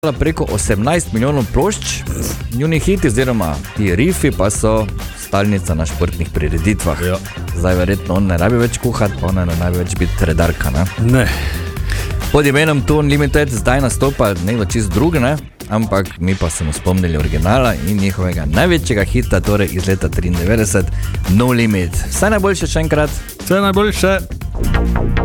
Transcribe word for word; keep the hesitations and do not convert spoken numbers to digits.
preko osemnajst milijonov plošč, njuni hiti oziroma ti rifi pa so stalnica na športnih prireditvah. Ja. Zdaj verjetno on ne rabi več kuhati, pa ona ne rabi več biti redarka, ne? Ne. Pod imenom Toon Limited zdaj nastopa nekdo čist drug, ne? Ampak mi pa smo spomnili originala in njihovega največjega hita, torej iz leta triindevetdeset, No Limit. Vse najboljše še enkrat. Vse najboljše.